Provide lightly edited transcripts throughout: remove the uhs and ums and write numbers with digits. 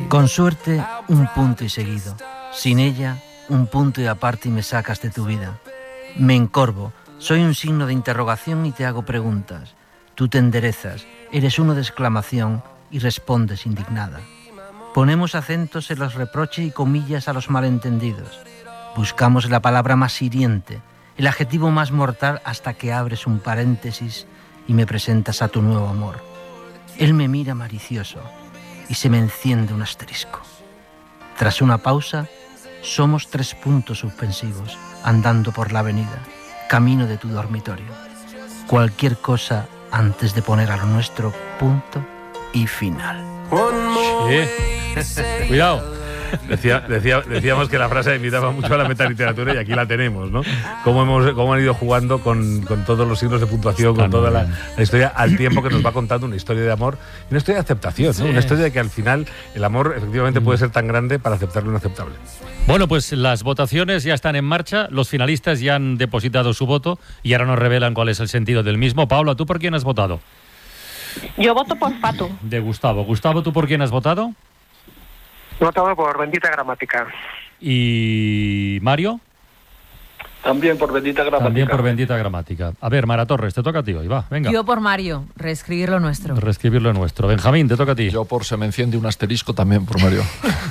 Con suerte, un punto y seguido. Sin ella, un punto y aparte y me sacas de tu vida. Me encorvo, soy un signo de interrogación y te hago preguntas. Tú te enderezas, eres uno de exclamación y respondes indignada. Ponemos acentos en los reproches y comillas a los malentendidos. Buscamos la palabra más hiriente, el adjetivo más mortal hasta que abres un paréntesis y me presentas a tu nuevo amor. Él me mira malicioso y se me enciende un asterisco. Tras una pausa, somos 3 puntos suspensivos andando por la avenida, camino de tu dormitorio. Cualquier cosa antes de poner a lo nuestro punto y final. Sí. Cuidado. Decíamos que la frase invitaba mucho a la metaliteratura y aquí la tenemos, ¿no? Cómo han ido jugando con todos los signos de puntuación, con toda la historia, al tiempo que nos va contando una historia de amor y una historia de aceptación, ¿no? Sí. Una historia de que al final el amor efectivamente puede ser tan grande para aceptar lo inaceptable. Bueno, pues las votaciones ya están en marcha, los finalistas ya han depositado su voto y ahora nos revelan cuál es el sentido del mismo. Paula, ¿tú por quién has votado? Yo voto por Fatu. De Gustavo. Gustavo, ¿tú por quién has votado? Votado por Bendita Gramática. ¿Y Mario? También por Bendita Gramática. También por Bendita Gramática. A ver, Mara Torres, te toca a ti hoy, va, venga. Yo por Mario, reescribir lo nuestro. Reescribir lo nuestro. Benjamín, te toca a ti. Yo por Se me enciende un asterisco también por Mario.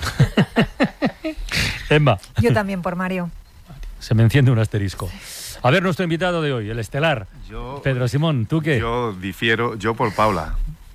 Emma. Yo también por Mario. Se me enciende un asterisco. A ver, nuestro invitado de hoy, el estelar. Pedro Simón, ¿tú qué? Yo difiero, yo por Paula.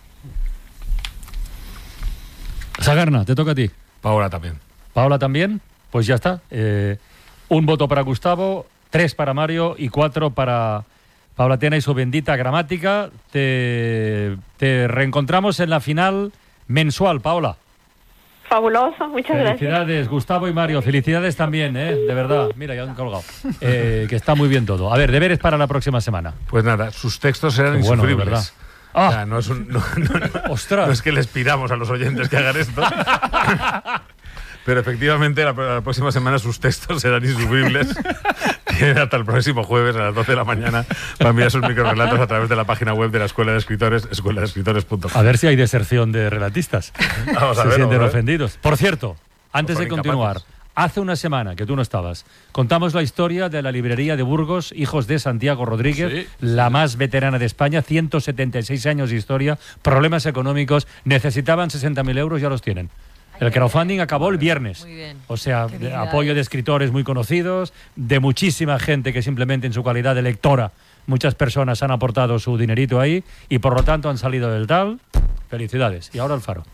Sagarna, te toca a ti. Paula también. ¿Paula también? Pues ya está. Un voto para Gustavo, 3 para Mario y 4 para Paula Tena y su Bendita Gramática. Te reencontramos en la final mensual, Paula. Fabuloso, muchas gracias. Felicidades, Gustavo y Mario. Felicidades también, de verdad. Mira, ya han colgado. Que está muy bien todo. A ver, deberes para la próxima semana. Pues nada, sus textos serán insufribles. Bueno, ¿verdad? O sea, no es que les pidamos a los oyentes que hagan esto. Pero efectivamente la próxima semana sus textos serán insufribles. Tienen hasta el próximo jueves a las 12 de la mañana para enviar sus microrelatos a través de la página web de la Escuela de Escritores, escueladeescritores.com. A ver si hay deserción de relatistas. Vamos a ver. Se sienten ofendidos. Por cierto, antes de continuar, hace una semana que tú no estabas, contamos la historia de la librería de Burgos, hijos de Santiago Rodríguez, la más veterana de España, 176 años de historia, problemas económicos, necesitaban 60.000 euros, ya los tienen. El crowdfunding acabó el viernes. Muy bien. O sea, apoyo de escritores muy conocidos, de muchísima gente que simplemente en su calidad de lectora, muchas personas han aportado su dinerito ahí y por lo tanto han salido del tal. Felicidades. Y ahora el Faro.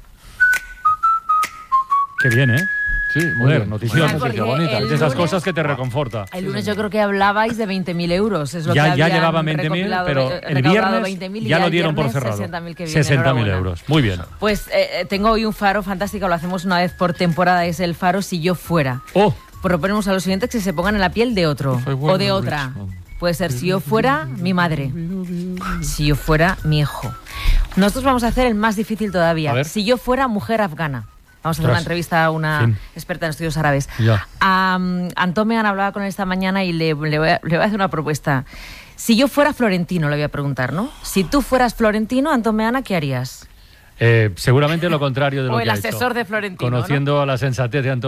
Qué bien, ¿eh? Sí, muy Joder, bien. noticia bonita. De esas lunes, cosas que te reconforta. El lunes yo creo que hablabais de 20.000 euros. Es lo Ya que llevaban 20.000, pero el viernes ya lo dieron por cerrado. 60.000 euros. Muy bien. Pues tengo hoy un faro fantástico, lo hacemos una vez por temporada, es el faro Si yo fuera. ¡Oh! Proponemos a los oyentes que se pongan en la piel de otro o de otra. Puede ser si yo fuera mi madre, si yo fuera mi hijo. Nosotros vamos a hacer el más difícil todavía. Si yo fuera mujer afgana. Vamos a hacer una entrevista a una experta en estudios árabes. Antón Mehan hablaba con él esta mañana y le voy a hacer una propuesta. Si yo fuera florentino, le voy a preguntar, ¿no? Si tú fueras florentino, Antón Mehan, ¿qué harías? Seguramente lo contrario de lo que ha hecho. O el asesor de Florentino, Conociendo a la sensatez de Antón